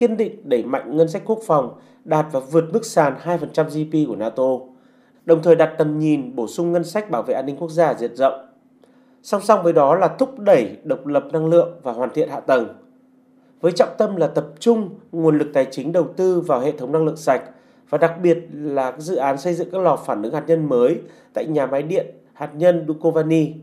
kiên định đẩy mạnh ngân sách quốc phòng đạt và vượt mức sàn 2% GDP của NATO, đồng thời đặt tầm nhìn bổ sung ngân sách bảo vệ an ninh quốc gia diện rộng. Song song với đó là thúc đẩy độc lập năng lượng và hoàn thiện hạ tầng, với trọng tâm là tập trung nguồn lực tài chính đầu tư vào hệ thống năng lượng sạch và đặc biệt là dự án xây dựng các lò phản ứng hạt nhân mới tại nhà máy điện hạt nhân Dukovany.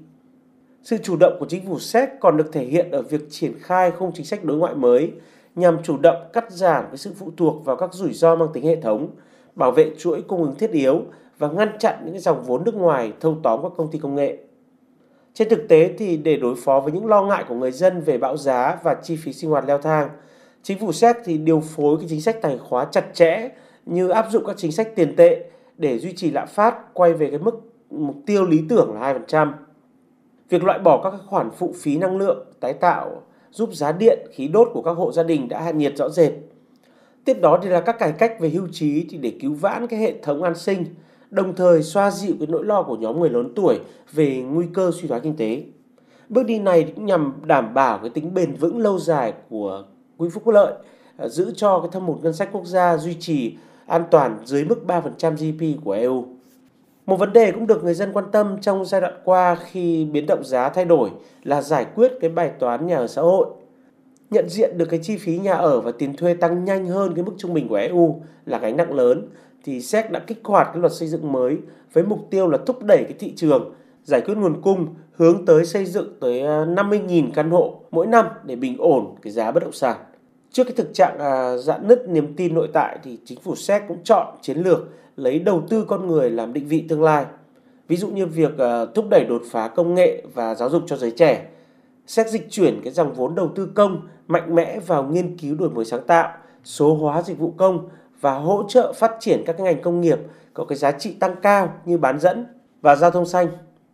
Sự chủ động của chính phủ Séc còn được thể hiện ở việc triển khai khung chính sách đối ngoại mới nhằm chủ động cắt giảm cái sự phụ thuộc vào các rủi ro mang tính hệ thống, bảo vệ chuỗi cung ứng thiết yếu và ngăn chặn những dòng vốn nước ngoài thâu tóm các công ty công nghệ. Trên thực tế thì để đối phó với những lo ngại của người dân về bão giá và chi phí sinh hoạt leo thang, chính phủ Séc thì điều phối cái chính sách tài khóa chặt chẽ như áp dụng các chính sách tiền tệ để duy trì lạm phát quay về cái mức mục tiêu lý tưởng là 2%. Việc loại bỏ các khoản phụ phí năng lượng tái tạo giúp giá điện, khí đốt của các hộ gia đình đã hạ nhiệt rõ rệt. Tiếp đó thì là các cải cách về hưu trí thì để cứu vãn cái hệ thống an sinh, đồng thời xoa dịu cái nỗi lo của nhóm người lớn tuổi về nguy cơ suy thoái kinh tế. Bước đi này cũng nhằm đảm bảo cái tính bền vững lâu dài của quỹ phúc lợi, giữ cho cái thâm hụt ngân sách quốc gia duy trì an toàn dưới mức 3% GDP của EU. Một vấn đề cũng được người dân quan tâm trong giai đoạn qua khi biến động giá thay đổi là giải quyết cái bài toán nhà ở xã hội. Nhận diện được cái chi phí nhà ở và tiền thuê tăng nhanh hơn cái mức trung bình của EU là gánh nặng lớn, thì Séc đã kích hoạt cái luật xây dựng mới với mục tiêu là thúc đẩy cái thị trường, giải quyết nguồn cung, hướng tới xây dựng tới 50.000 căn hộ mỗi năm để bình ổn cái giá bất động sản. Trước cái thực trạng rạn nứt niềm tin nội tại thì chính phủ Séc cũng chọn chiến lược lấy đầu tư con người làm định vị tương lai. Ví dụ như việc thúc đẩy đột phá công nghệ và giáo dục cho giới trẻ. Séc dịch chuyển cái dòng vốn đầu tư công mạnh mẽ vào nghiên cứu đổi mới sáng tạo, số hóa dịch vụ công và hỗ trợ phát triển các ngành công nghiệp có cái giá trị tăng cao như bán dẫn và giao thông xanh.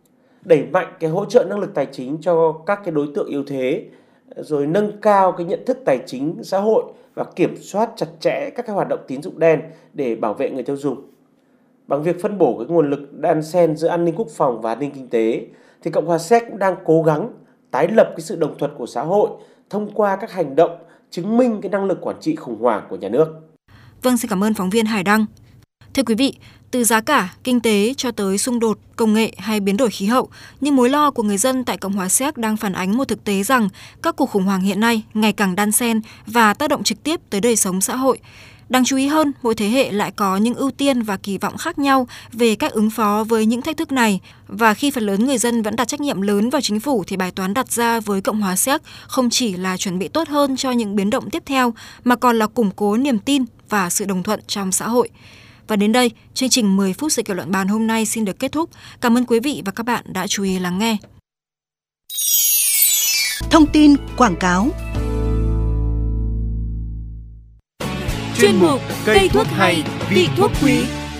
Đẩy mạnh cái hỗ trợ năng lực tài chính cho các cái đối tượng yếu thế, rồi nâng cao cái nhận thức tài chính xã hội và kiểm soát chặt chẽ các cái hoạt động tín dụng đen để bảo vệ người tiêu dùng. Bằng việc phân bổ cái nguồn lực đan xen giữa an ninh quốc phòng và an ninh kinh tế, thì Cộng hòa Séc cũng đang cố gắng tái lập cái sự đồng thuận của xã hội thông qua các hành động chứng minh cái năng lực quản trị khủng hoảng của nhà nước. Vâng, xin cảm ơn phóng viên Hải Đăng. Thưa quý vị, từ giá cả, kinh tế cho tới xung đột, công nghệ hay biến đổi khí hậu, những mối lo của người dân tại Cộng hòa Séc đang phản ánh một thực tế rằng các cuộc khủng hoảng hiện nay ngày càng đan xen và tác động trực tiếp tới đời sống xã hội. Đáng chú ý hơn, mỗi thế hệ lại có những ưu tiên và kỳ vọng khác nhau về cách ứng phó với những thách thức này. Và khi phần lớn người dân vẫn đặt trách nhiệm lớn vào chính phủ thì bài toán đặt ra với Cộng hòa Séc không chỉ là chuẩn bị tốt hơn cho những biến động tiếp theo mà còn là củng cố niềm tin và sự đồng thuận trong xã hội. Và đến đây, chương trình 10 phút sự kiện luận bàn hôm nay xin được kết thúc. Cảm ơn quý vị và các bạn đã chú ý lắng nghe. Thông tin quảng cáo. Chuyên mục Cây thuốc hay, vị thuốc quý.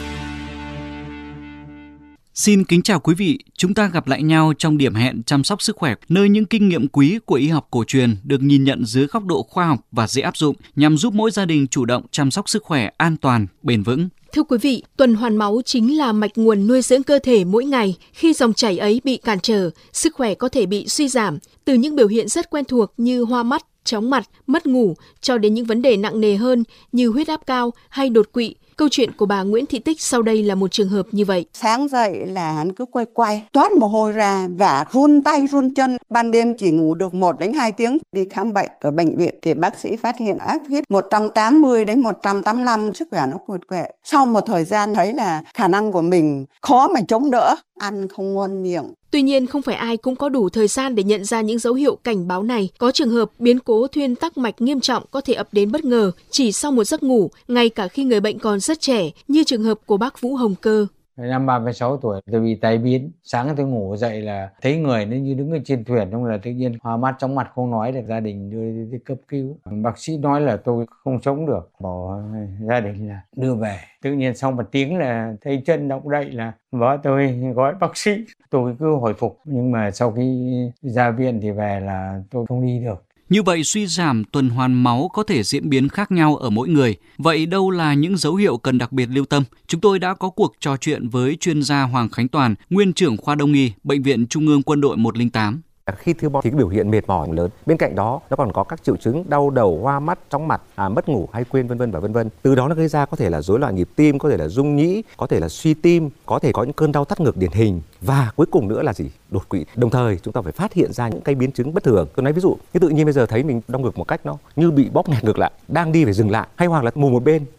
Xin kính chào quý vị, chúng ta gặp lại nhau trong điểm hẹn chăm sóc sức khỏe, nơi những kinh nghiệm quý của y học cổ truyền được nhìn nhận dưới góc độ khoa học và dễ áp dụng nhằm giúp mỗi gia đình chủ động chăm sóc sức khỏe an toàn, bền vững. Thưa quý vị, tuần hoàn máu chính là mạch nguồn nuôi dưỡng cơ thể mỗi ngày. Khi dòng chảy ấy bị cản trở, sức khỏe có thể bị suy giảm. Từ những biểu hiện rất quen thuộc như hoa mắt, chóng mặt, mất ngủ cho đến những vấn đề nặng nề hơn như huyết áp cao hay đột quỵ. Câu chuyện của bà Nguyễn Thị Tích sau đây là một trường hợp như vậy. Sáng dậy là hắn cứ quay, toát mồ hôi ra và run tay run chân. Ban đêm chỉ ngủ được 1 đến 2 tiếng. Đi khám bệnh ở bệnh viện thì bác sĩ phát hiện áp huyết 180 đến 185, sức khỏe nó quệt quệ. Sau một thời gian thấy là khả năng của mình khó mà chống đỡ, ăn không ngon miệng. Tuy nhiên, không phải ai cũng có đủ thời gian để nhận ra những dấu hiệu cảnh báo này. Có trường hợp biến cố thuyên tắc mạch nghiêm trọng có thể ập đến bất ngờ chỉ sau một giấc ngủ, ngay cả khi người bệnh còn rất trẻ, như trường hợp của bác Vũ Hồng Cơ. Năm 36 tuổi, tôi bị tai biến. Sáng tôi ngủ dậy là thấy người nó như đứng ở trên thuyền, xong là tự nhiên hoa mắt chóng mặt không nói được, gia đình đưa đi cấp cứu. Bác sĩ nói là tôi không sống được, bảo gia đình là đưa về. Tự nhiên sau 1 tiếng là thấy chân động đậy là vợ tôi gọi bác sĩ. Tôi cứ hồi phục, nhưng mà sau khi ra viện thì về là tôi không đi được. Như vậy, suy giảm tuần hoàn máu có thể diễn biến khác nhau ở mỗi người. Vậy đâu là những dấu hiệu cần đặc biệt lưu tâm? Chúng tôi đã có cuộc trò chuyện với chuyên gia Hoàng Khánh Toàn, nguyên trưởng khoa Đông y, Bệnh viện Trung ương Quân đội 108. Khi thiếu máu thì cái biểu hiện mệt mỏi lớn. Bên cạnh đó nó còn có các triệu chứng đau đầu, hoa mắt, chóng mặt, mất ngủ hay quên vân vân. Từ đó nó gây ra có thể là rối loạn nhịp tim, có thể là rung nhĩ, có thể là suy tim, có thể có những cơn đau thắt ngực điển hình và cuối cùng nữa là gì? Đột quỵ. Đồng thời chúng ta phải phát hiện ra những cái biến chứng bất thường. Tôi nói ví dụ như tự nhiên bây giờ thấy mình đau ngực một cách nó như bị bóp nghẹt ngược lại, đang đi phải dừng lại, hay hoặc là mù một bên